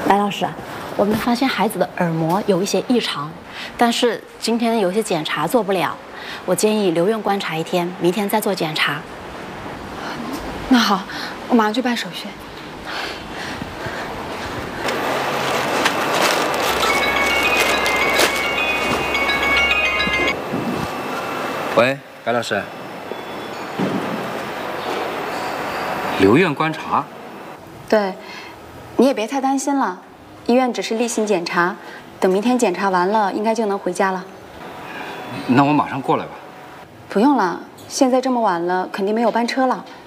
白老师，我们发现孩子的耳膜有一些异常，但是今天有些检查做不了，我建议留院观察1天，明天再做检查。 那好，我马上去办手续。 喂，白老师，留院观察。 对，你也别太担心了，医院只是例行检查，等明天检查完了，应该就能回家了。 那我马上过来吧。 不用了，现在这么晚了，肯定没有班车了。